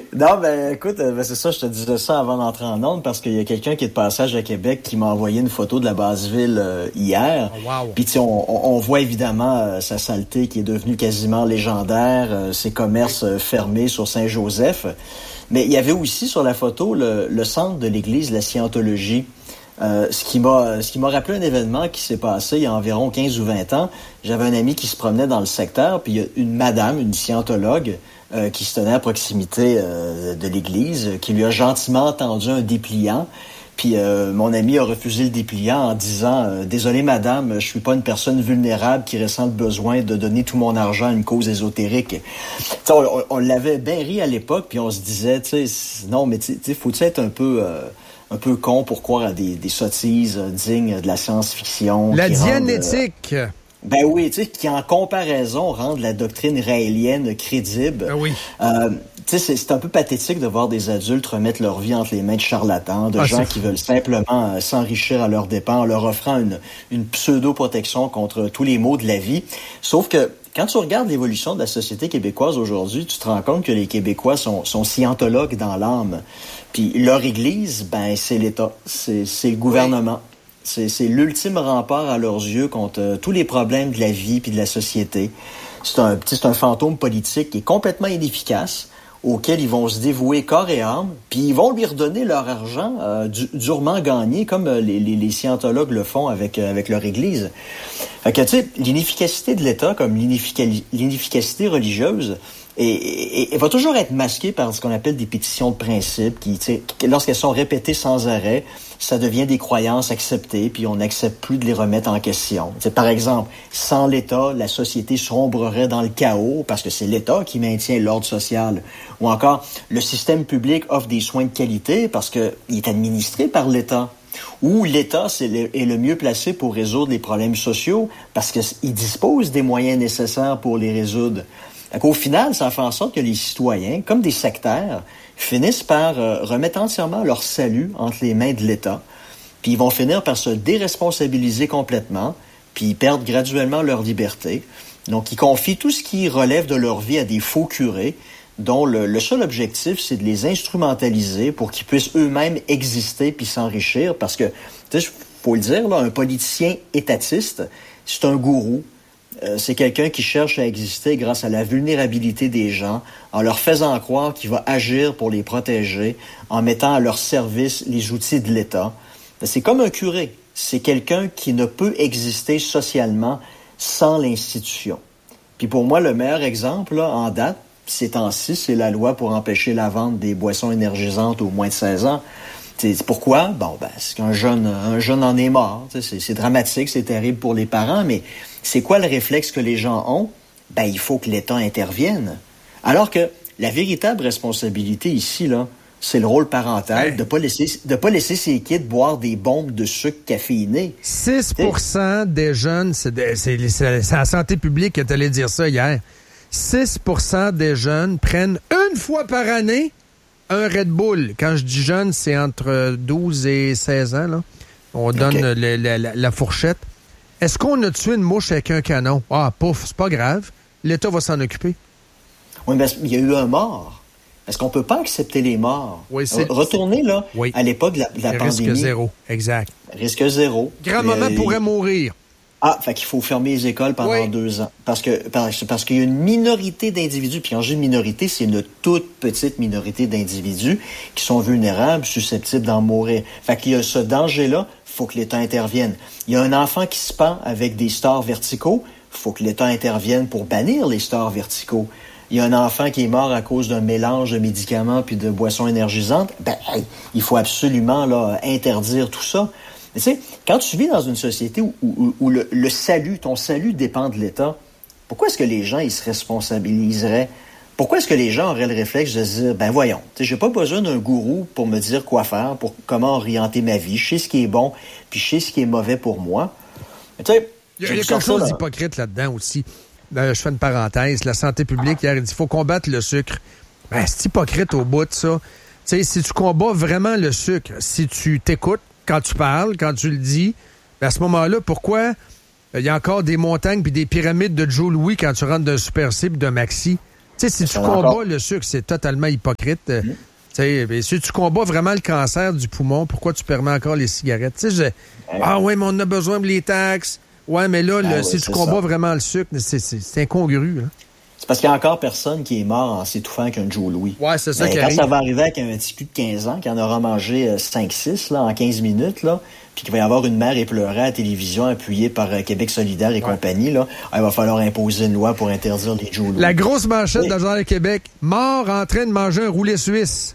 Speaker 21: Non, ben écoute, ben, c'est ça, je te disais ça avant d'entrer en onde parce qu'il y a quelqu'un qui est de passage à Québec qui m'a envoyé une photo de la Basse-Ville euh, hier.
Speaker 1: Oh, wow.
Speaker 21: Puis tu sais, on, on voit évidemment euh, sa saleté qui est devenue quasiment légendaire, euh, ses commerces euh, fermés sur Saint-Joseph. Mais il y avait aussi sur la photo le, le centre de l'église de la Scientologie. Euh, ce qui m'a ce qui m'a rappelé un événement qui s'est passé il y a environ quinze ou vingt ans. J'avais un ami qui se promenait dans le secteur, puis il y a une madame, une scientologue, euh, qui se tenait à proximité euh, de l'église, qui lui a gentiment tendu un dépliant. Puis euh, mon ami a refusé le dépliant en disant euh, « Désolé madame, je suis pas une personne vulnérable qui ressent le besoin de donner tout mon argent à une cause ésotérique. » On, on, on l'avait bien ri à l'époque, puis on se disait, tu sais, non, mais tu sais, faut-tu être un peu... Euh, un peu con pour croire à des, des sottises euh, dignes de la science-fiction.
Speaker 1: La
Speaker 21: qui
Speaker 1: dianétique.
Speaker 21: Rendent, euh, ben oui, tu sais, qui en comparaison rendent la doctrine raélienne crédible.
Speaker 1: Ben oui.
Speaker 21: Euh, tu sais, c'est, c'est un peu pathétique de voir des adultes remettre leur vie entre les mains de charlatans, de
Speaker 1: ah,
Speaker 21: gens qui veulent simplement euh, s'enrichir à leurs dépens en leur offrant une, une pseudo-protection contre tous les maux de la vie. Sauf que quand tu regardes l'évolution de la société québécoise aujourd'hui, tu te rends compte que les Québécois sont, sont scientologues dans l'âme. Puis leur église, ben c'est l'État, c'est, c'est le gouvernement. C'est, c'est l'ultime rempart à leurs yeux contre euh, tous les problèmes de la vie puis de la société. C'est un, c'est un fantôme politique qui est complètement inefficace, auquel ils vont se dévouer corps et âme, puis ils vont lui redonner leur argent euh, du, durement gagné, comme euh, les, les, les scientologues le font avec, euh, avec leur église. Fait que, tu sais, l'inefficacité de l'État comme l'ineffic- l'inefficacité religieuse, et, et, et va toujours être masquée par ce qu'on appelle des pétitions de principe, qui, tu sais, lorsqu'elles sont répétées sans arrêt, ça devient des croyances acceptées, puis on n'accepte plus de les remettre en question. Tu sais, par exemple, sans l'État, la société sombrerait dans le chaos, parce que c'est l'État qui maintient l'ordre social. Ou encore, le système public offre des soins de qualité, parce qu'il est administré par l'État. Ou l'État c'est le, est le mieux placé pour résoudre les problèmes sociaux, parce qu'il dispose des moyens nécessaires pour les résoudre. Au final, ça fait en sorte que les citoyens, comme des sectaires, finissent par euh, remettre entièrement leur salut entre les mains de l'État, puis ils vont finir par se déresponsabiliser complètement, puis ils perdent graduellement leur liberté. Donc, ils confient tout ce qui relève de leur vie à des faux curés, dont le, le seul objectif, c'est de les instrumentaliser pour qu'ils puissent eux-mêmes exister puis s'enrichir, parce que, tu sais, faut le dire, là, un politicien étatiste, c'est un gourou. Euh, c'est quelqu'un qui cherche à exister grâce à la vulnérabilité des gens, en leur faisant croire qu'il va agir pour les protéger, en mettant à leur service les outils de l'État. C'est comme un curé. C'est quelqu'un qui ne peut exister socialement sans l'institution. Puis pour moi, le meilleur exemple, là, en date, ces temps-ci, c'est la loi pour empêcher la vente des boissons énergisantes aux moins de seize ans. C'est pourquoi? Bon, ben, c'est qu'un jeune, un jeune en est mort. C'est, c'est dramatique, c'est terrible pour les parents, mais c'est quoi le réflexe que les gens ont? Ben, il faut que l'État intervienne. Alors que la véritable responsabilité ici, là, c'est le rôle parental, de pas laisser, de pas laisser ses kids boire des bombes de sucre caféiné.
Speaker 1: six pour cent des jeunes, c'est, de, c'est, c'est, c'est la santé publique qui est allé dire ça hier. six pour cent des jeunes prennent une fois par année un Red Bull. Quand je dis jeune, c'est entre douze et seize ans. Là. On donne okay. le, la, la, la fourchette. Est-ce qu'on a tué une mouche avec un canon? Ah, pouf, c'est pas grave. L'État va s'en occuper.
Speaker 21: Oui, mais il y a eu un mort. Est-ce qu'on peut pas accepter les morts?
Speaker 1: Oui, c'est...
Speaker 21: Retourner, là,
Speaker 1: oui.
Speaker 21: à l'époque de la, de la pandémie.
Speaker 1: Risque zéro, exact.
Speaker 21: Risque zéro.
Speaker 1: Grand-maman
Speaker 21: euh,
Speaker 1: pourrait mourir.
Speaker 21: Ah, fait qu'il faut fermer les écoles pendant oui. deux ans. Parce que parce, parce qu'il y a une minorité d'individus, puis quand je dis minorité, c'est une toute petite minorité d'individus qui sont vulnérables, susceptibles d'en mourir. Fait qu'il y a ce danger-là, faut que l'État intervienne. Il y a un enfant qui se pend avec des stores verticaux, faut que l'État intervienne pour bannir les stores verticaux. Il y a un enfant qui est mort à cause d'un mélange de médicaments puis de boissons énergisantes, ben hey, il faut absolument là interdire tout ça. Mais tu sais, quand tu vis dans une société où, où, où le, le salut, ton salut dépend de l'État, pourquoi est-ce que les gens ils se responsabiliseraient? Pourquoi est-ce que les gens auraient le réflexe de se dire, ben voyons, tu sais, j'ai pas besoin d'un gourou pour me dire quoi faire, pour comment orienter ma vie, je sais ce qui est bon, puis je sais ce qui est mauvais pour moi. Mais tu sais,
Speaker 1: il y a, il y a quelque chose là. d'hypocrite là-dedans aussi. Ben, je fais une parenthèse. La santé publique, hier, il dit qu'il faut combattre le sucre. Ben, c'est hypocrite au bout de ça. Tu sais, si tu combats vraiment le sucre, si tu t'écoutes quand tu parles, quand tu le dis, ben à ce moment-là, pourquoi il y a encore des montagnes puis des pyramides de Joe Louis quand tu rentres d'un Super C puis d'un Maxi? sais, si tu combats encore... le sucre, c'est totalement hypocrite. Mmh. Tu sais, ben, si tu combats vraiment le cancer du poumon, pourquoi tu permets encore les cigarettes? Tu sais, je... ouais. Ah ouais, mais on a besoin de les taxes. Ouais, mais là, ah, le, ouais, si tu combats ça. vraiment le sucre, c'est, c'est, c'est incongru. Hein?
Speaker 21: C'est parce qu'il y a encore personne qui est mort en s'étouffant avec un Joe Louis.
Speaker 1: Ouais, c'est ça
Speaker 21: ben,
Speaker 1: qui
Speaker 21: quand
Speaker 1: arrive.
Speaker 21: ça va arriver avec un petit cul de quinze ans qui en aura mangé cinq six là, en quinze minutes, là, puis qu'il va y avoir une mère éplorée à la télévision appuyée par euh, Québec solidaire et ouais. compagnie, là, il va falloir imposer une loi pour interdire les Joe Louis.
Speaker 1: La grosse manchette oui. dans le Journal de Québec, mort en train de manger un roulé suisse.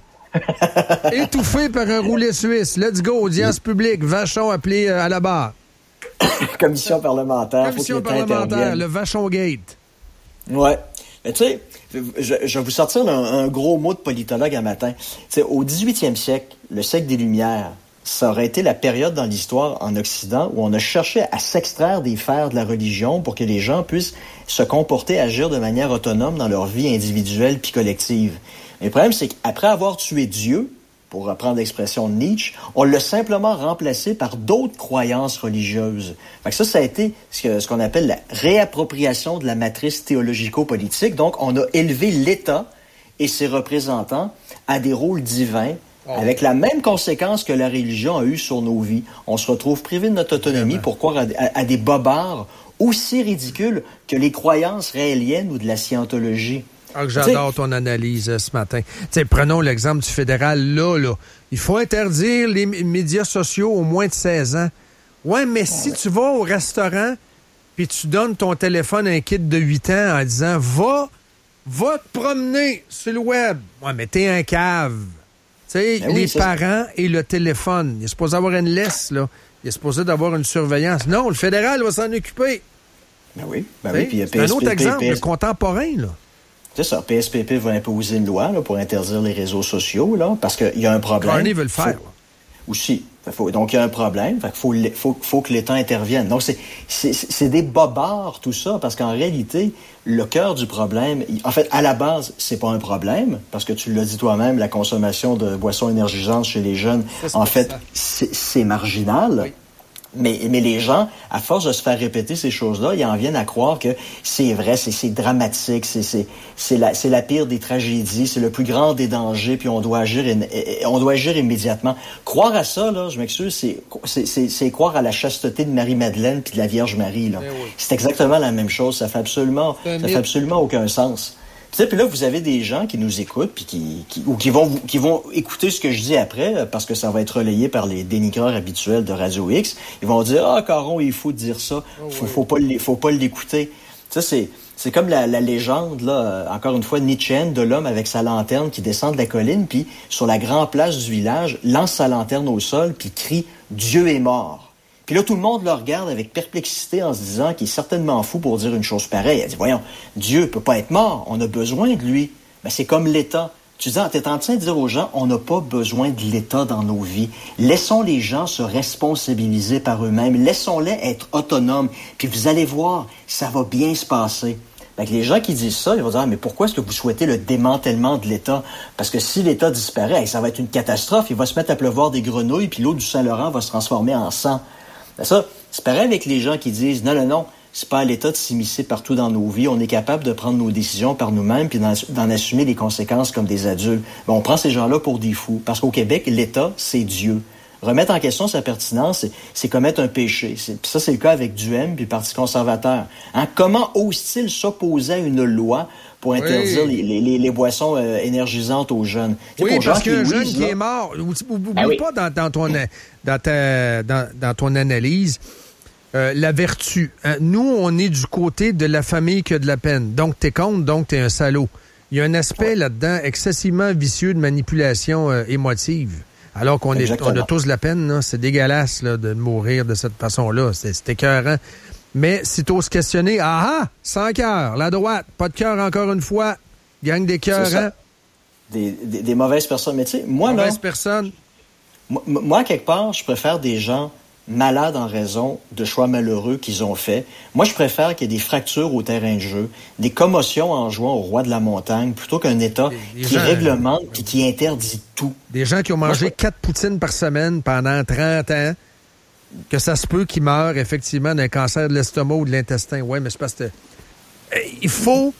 Speaker 1: Étouffé par un roulé suisse. Let's go, audience oui. publique, Vachon appelé euh, à la barre.
Speaker 21: Commission parlementaire.
Speaker 1: Commission parlementaire, le Vachon Gate.
Speaker 21: Ouais. Mais tu sais, je, je vais vous sortir un, un gros mot de politologue un matin. Tu sais, au dix-huitième siècle, le siècle des Lumières, ça aurait été la période dans l'histoire en Occident où on a cherché à s'extraire des fers de la religion pour que les gens puissent se comporter, agir de manière autonome dans leur vie individuelle puis collective. Mais le problème, c'est qu'après avoir tué Dieu, pour reprendre l'expression de Nietzsche, on l'a simplement remplacé par d'autres croyances religieuses. Fait que ça, ça a été ce, que, ce qu'on appelle la réappropriation de la matrice théologico-politique. Donc, on a élevé l'État et ses représentants à des rôles divins, oh. avec la même conséquence que la religion a eu sur nos vies. On se retrouve privé de notre autonomie pour croire à, à, à des bobards aussi ridicules que les croyances rééliennes ou de la scientologie.
Speaker 1: Ah, que j'adore T'sais, ton analyse euh, ce matin. T'sais, prenons l'exemple du fédéral. Là, là, il faut interdire les m- médias sociaux aux moins de seize ans. Ouais, mais ouais, si ouais. tu vas au restaurant puis tu donnes ton téléphone à un kid de huit ans en disant « Va, va te promener sur le web. » Ouais, mais t'es un cave. T'sais, ben les oui, parents et le téléphone. Il est supposé avoir une laisse, là. Il est supposé d'avoir une surveillance. Non, le fédéral va s'en occuper.
Speaker 21: Ben oui. Ben oui puis
Speaker 1: c'est un autre exemple, P S... le contemporain, là.
Speaker 21: C'est ça, P S P P va imposer une loi là, pour interdire les réseaux sociaux, là, parce qu'il y a un problème.
Speaker 1: Carney veut le faire.
Speaker 21: Faut... Aussi. Faut... Donc, il y a un problème. Il faut, faut, faut que l'État intervienne. Donc, c'est, c'est, c'est des bobards, tout ça, parce qu'en réalité, le cœur du problème, en fait, à la base, c'est pas un problème, parce que tu l'as dit toi-même, la consommation de boissons énergisantes chez les jeunes, ça, en fait, c'est, c'est marginal. Oui. Mais, mais les gens, à force de se faire répéter ces choses-là, ils en viennent à croire que c'est vrai, c'est, c'est dramatique, c'est, c'est, c'est, la, c'est la pire des tragédies, c'est le plus grand des dangers, puis on doit agir, on doit agir immédiatement. Croire à ça, là, je m'excuse, c'est, c'est, c'est, c'est croire à la chasteté de Marie-Madeleine puis de la Vierge Marie, là. Oui. C'est exactement la même chose. Ça fait absolument, ça fait absolument aucun sens. Tu sais, puis là, vous avez des gens qui nous écoutent, puis qui, qui, ou qui vont, qui vont écouter ce que je dis après, parce que ça va être relayé par les dénigreurs habituels de Radio X. Ils vont dire, ah, Caron, il faut dire ça. Faut, faut pas, faut pas l'écouter. Tu sais, c'est, c'est comme la, la légende, là, encore une fois, Nietzscheenne, de l'homme avec sa lanterne qui descend de la colline, puis sur la grande place du village, lance sa lanterne au sol, puis crie, Dieu est mort. Puis là, tout le monde le regarde avec perplexité en se disant qu'il est certainement fou pour dire une chose pareille. Elle dit, voyons, Dieu peut pas être mort, on a besoin de lui. Ben, c'est comme l'État. Tu dis, t'es en train de dire aux gens, on n'a pas besoin de l'État dans nos vies. Laissons les gens se responsabiliser par eux-mêmes. Laissons-les être autonomes. Puis vous allez voir, ça va bien se passer. Fait que les gens qui disent ça, ils vont dire, ah, mais pourquoi est-ce que vous souhaitez le démantèlement de l'État? Parce que si l'État disparaît, ça va être une catastrophe. Il va se mettre à pleuvoir des grenouilles, puis l'eau du Saint-Laurent va se transformer en sang. Ben ça, c'est pareil avec les gens qui disent, non, non, non, c'est pas à l'État de s'immiscer partout dans nos vies. On est capable de prendre nos décisions par nous-mêmes puis d'en, d'en assumer les conséquences comme des adultes. Ben, on prend ces gens-là pour des fous. Parce qu'au Québec, l'État, c'est Dieu. Remettre en question sa pertinence, c'est, c'est commettre un péché. C'est, puis ça, c'est le cas avec Duhem puis le Parti conservateur. Hein? Comment ose-t-il s'opposer à une loi pour interdire oui. les, les, les boissons euh, énergisantes aux jeunes?
Speaker 1: Oui, pour parce qu'un jeune qui là, est mort, oublie ah, oui. pas dans, dans, ton, dans, ta, dans, dans ton analyse euh, la vertu. Hein? Nous, on est du côté de la famille qui a de la peine. Donc, t'es contre, donc t'es un salaud. Il y a un aspect ouais. là-dedans excessivement vicieux de manipulation euh, émotive. Alors qu'on est, on a tous de la peine, là. C'est dégueulasse là, de mourir de cette façon-là. C'est, c'est écœurant. Mais si t'oses questionner, ah ah, sans cœur, la droite, pas de cœur encore une fois, gang des cœurs, hein?
Speaker 21: Des, des, des mauvaises personnes. Mais tu sais, moi,
Speaker 1: mauvaises
Speaker 21: là...
Speaker 1: personnes.
Speaker 21: Moi, moi, quelque part, je préfère des gens malades en raison de choix malheureux qu'ils ont faits. Moi, je préfère qu'il y ait des fractures au terrain de jeu, des commotions en jouant au roi de la montagne, plutôt qu'un État des, des qui gens, réglemente et euh, qui interdit tout.
Speaker 1: Des gens qui ont mangé moi, quatre poutines par semaine pendant trente ans, que ça se peut qu'ils meurent effectivement d'un cancer de l'estomac ou de l'intestin. Oui, mais c'est parce que... Il faut...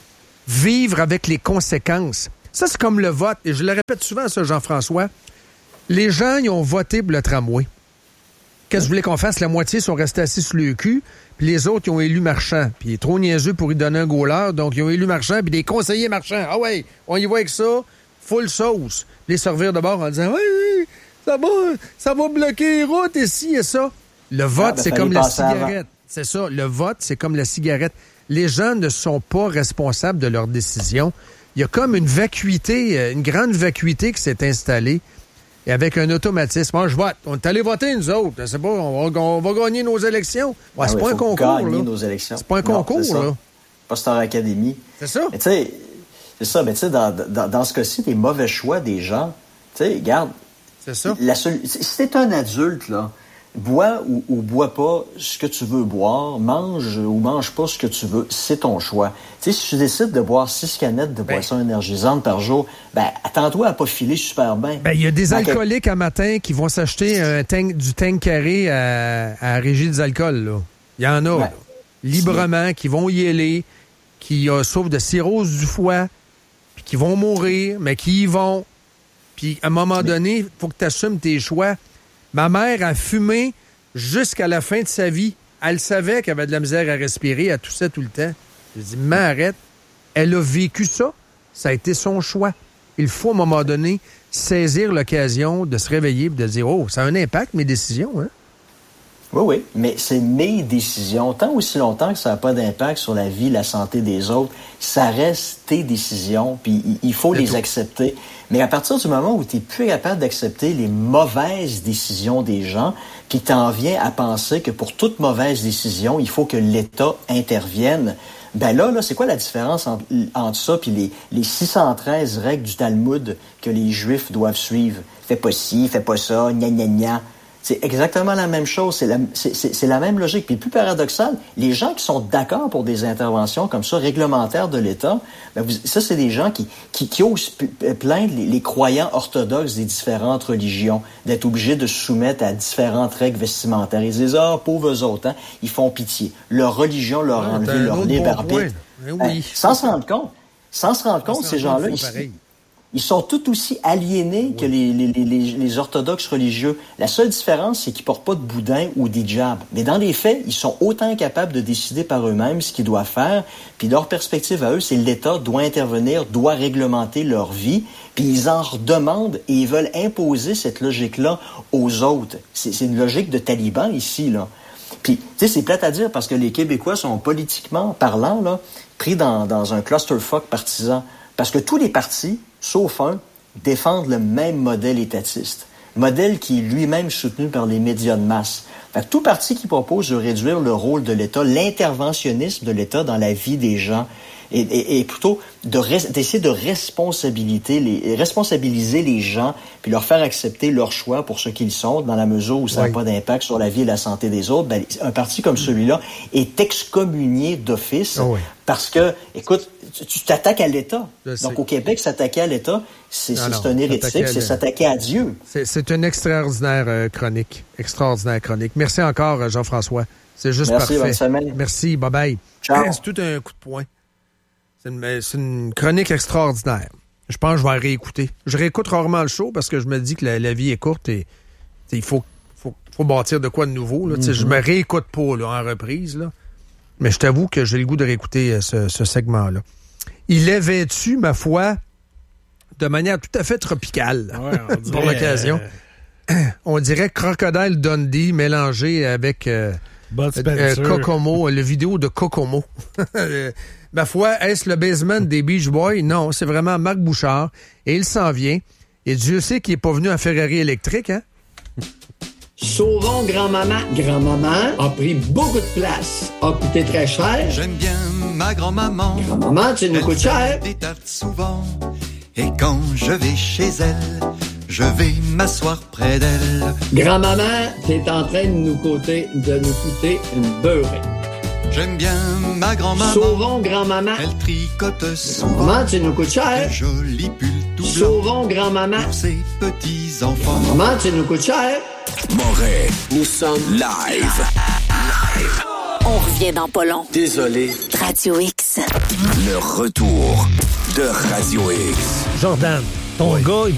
Speaker 1: vivre avec les conséquences. Ça, c'est comme le vote. Et je le répète souvent, ça, Jean-François. Les gens, ils ont voté pour le tramway. Qu'est-ce que vous voulez qu'on fasse? La moitié sont restés assis sur le cul, puis les autres, ils ont élu Marchand. Puis il est trop niaiseux pour y donner un gauleur, donc ils ont élu Marchand, puis des conseillers Marchand. Ah ouais, on y va avec ça, full sauce. Puis les servir de bord en disant, oui, oui, ça va, ça va bloquer les routes ici et ça. Le vote, ah, ben, c'est comme la cigarette. C'est ça, le vote, c'est comme la cigarette. Les gens ne sont pas responsables de leurs décisions. Il y a comme une vacuité, une grande vacuité qui s'est installée. Et avec un automatisme, moi, je vote. On est allé voter, nous autres. C'est pas, on va, on va gagner nos élections. Ouais,
Speaker 21: ah
Speaker 1: c'est
Speaker 21: oui,
Speaker 1: pas un concours,
Speaker 21: gagner
Speaker 1: là.
Speaker 21: nos élections.
Speaker 1: C'est pas un
Speaker 21: non,
Speaker 1: concours, là.
Speaker 21: Pas Star Academy.
Speaker 1: C'est ça.
Speaker 21: Mais tu sais, c'est ça. Mais tu sais, dans, dans, dans ce cas-ci, des mauvais choix des gens, tu sais, regarde.
Speaker 1: C'est ça.
Speaker 21: La seule, si t'es un adulte, là, bois ou, ou bois pas ce que tu veux boire, mange ou mange pas ce que tu veux, c'est ton choix. Tu sais, si tu décides de boire six canettes de ben, boissons énergisantes par jour, ben attends-toi à pas filer super bien.
Speaker 1: Ben il y a des
Speaker 21: Donc,
Speaker 1: alcooliques à matin qui vont s'acheter un tank, du Tanqueray à, à Régie des alcools, là. Il y en a, ben, là, librement, qui vont y aller, qui euh, souffrent de cirrhose du foie, puis qui vont mourir, mais qui y vont. Puis à un moment mais... donné, il faut que tu assumes tes choix. Ma mère a fumé jusqu'à la fin de sa vie. Elle savait qu'elle avait de la misère à respirer, elle toussait tout le temps. Je dis, mais arrête. Elle a vécu ça. Ça a été son choix. Il faut, à un moment donné, saisir l'occasion de se réveiller et de dire, oh, ça a un impact, mes décisions, hein?
Speaker 21: Oui, oui, mais c'est mes décisions. Tant aussi longtemps que ça n'a pas d'impact sur la vie, la santé des autres, ça reste tes décisions, puis il faut c'est les tout. accepter. Mais à partir du moment où tu n'es plus capable d'accepter les mauvaises décisions des gens, puis tu en viens à penser que pour toute mauvaise décision, il faut que l'État intervienne, ben là, là, c'est quoi la différence entre, entre ça puis les, les six cent treize règles du Talmud que les Juifs doivent suivre? Fais pas ci, fais pas ça, gna gna gna. C'est exactement la même chose, c'est la, c'est, c'est, c'est la même logique. Puis plus paradoxal, les gens qui sont d'accord pour des interventions comme ça, réglementaires de l'État, ben vous, ça, c'est des gens qui, qui, qui osent plaindre les, les croyants orthodoxes des différentes religions, d'être obligés de se soumettre à différentes règles vestimentaires. Ils disent, ah, pauvres autres, hein, ils font pitié. Leur religion leur a enlevé leur libre arbitre. Oui. Hein, sans se rendre compte, sans se rendre compte, ces gens-là, ils, Ils sont tout aussi aliénés oui. que les, les, les, les orthodoxes religieux. La seule différence, c'est qu'ils portent pas de boudin ou d'hijab. Mais dans les faits, ils sont autant incapables de décider par eux-mêmes ce qu'ils doivent faire. Puis leur perspective à eux, c'est l'État doit intervenir, doit réglementer leur vie. Puis ils en redemandent et ils veulent imposer cette logique-là aux autres. C'est, c'est une logique de taliban ici, là. Puis, tu sais, c'est plate à dire parce que les Québécois sont politiquement parlant, là, pris dans, dans un clusterfuck partisan. Parce que tous les partis, sauf un, défendent le même modèle étatiste. Modèle qui est lui-même soutenu par les médias de masse. Fait que tout parti qui propose de réduire le rôle de l'État, l'interventionnisme de l'État dans la vie des gens, et, et, et plutôt de res, d'essayer de responsabiliser les, responsabiliser les gens, puis leur faire accepter leurs choix pour ce qu'ils sont, dans la mesure où ça n'a oui. pas d'impact sur la vie et la santé des autres, ben, un parti comme celui-là est excommunié d'office oh oui. parce que, écoute, tu, tu t'attaques à l'État. Donc au Québec, s'attaquer à l'État, c'est, c'est, non, c'est un hérétique, c'est s'attaquer à Dieu.
Speaker 1: C'est, c'est une extraordinaire euh, chronique. Extraordinaire chronique. Merci encore, Jean-François. C'est juste
Speaker 21: Merci,
Speaker 1: parfait.
Speaker 21: Bonne semaine.
Speaker 1: Merci, bye-bye.
Speaker 21: Ciao.
Speaker 1: C'est tout un coup de poing. C'est une, c'est une chronique extraordinaire. Je pense que je vais la réécouter. Je réécoute rarement le show parce que je me dis que la, la vie est courte et il faut, faut, faut bâtir de quoi de nouveau. Là. Mm-hmm. Je me réécoute pas là, en reprise. Là. Mais je t'avoue que j'ai le goût de réécouter ce, ce segment-là. Il est vêtu, ma foi, de manière tout à fait tropicale ouais, dirait, pour l'occasion. Euh... On dirait Crocodile Dundee mélangé avec euh, euh, Kokomo, le vidéo de Kokomo. Ma foi, est-ce le basement des Beach Boys? Non, c'est vraiment Marc Bouchard. Et il s'en vient. Et Dieu sait qu'il n'est pas venu en Ferrari électrique, hein?
Speaker 3: Sauvons grand-maman. Grand-maman a pris beaucoup de place, a coûté très cher.
Speaker 22: J'aime bien ma grand-maman.
Speaker 3: Grand-maman, tu nous coûtes cher.
Speaker 22: Des tartes souvent. Et quand je vais chez elle, je vais m'asseoir près d'elle.
Speaker 3: Grand-maman, t'es en train de nous coûter, de nous coûter une beurrée.
Speaker 22: J'aime bien ma grand-maman.
Speaker 3: Sauvons grand-maman.
Speaker 22: Elle tricote souvent.
Speaker 3: Maman, tu nous coûtes cher.
Speaker 22: De jolis pulls tout blancs.
Speaker 3: Sauvons grand-maman.
Speaker 22: Pour ses petits-enfants.
Speaker 3: Maman, tu nous coûtes cher.
Speaker 4: Moret, nous sommes live. Live.
Speaker 6: On revient dans pas long.
Speaker 4: Désolé.
Speaker 6: Radio X.
Speaker 4: Le retour. de Radio X.
Speaker 2: Jordan, ton gars, il